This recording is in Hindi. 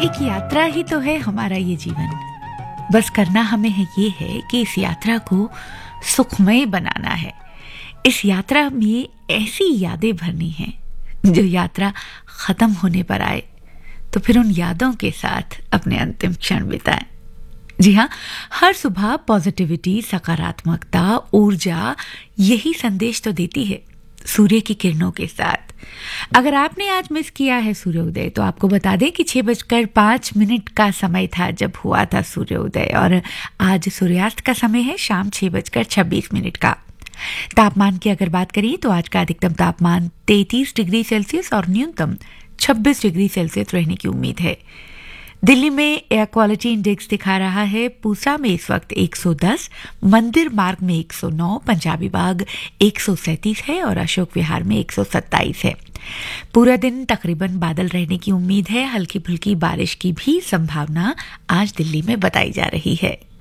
एक यात्रा ही तो है हमारा ये जीवन। बस करना हमें ये है कि इस यात्रा को सुखमय बनाना है। इस यात्रा में ऐसी यादें भरनी हैं जो यात्रा खत्म होने पर आए तो फिर उन यादों के साथ अपने अंतिम क्षण बिताएं। जी हाँ, हर सुबह पॉजिटिविटी, सकारात्मकता, ऊर्जा यही संदेश तो देती है सूर्य की किरणों के साथ। अगर आपने आज मिस किया है सूर्योदय तो आपको बता दें कि 6:05 का समय था जब हुआ था सूर्योदय, और आज सूर्यास्त का समय है शाम 6:26 का। तापमान की अगर बात करें तो आज का अधिकतम तापमान 33 डिग्री सेल्सियस और न्यूनतम 26 डिग्री सेल्सियस रहने की उम्मीद है। दिल्ली में एयर क्वालिटी इंडेक्स दिखा रहा है पूसा में इस वक्त 110, मंदिर मार्ग में 109, पंजाबी बाग 137 है और अशोक विहार में 127 है। पूरा दिन तकरीबन बादल रहने की उम्मीद है। हल्की फुल्की बारिश की भी संभावना आज दिल्ली में बताई जा रही है।